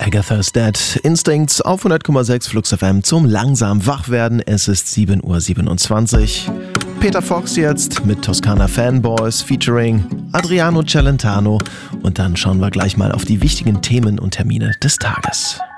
Agatha's Dead. Instincts auf 100,6 Flux FM zum langsam Wachwerden. Es ist 7:27 Uhr. Peter Fox jetzt mit Toskana Fanboys featuring Adriano Celentano. Und dann schauen wir gleich mal auf die wichtigen Themen und Termine des Tages.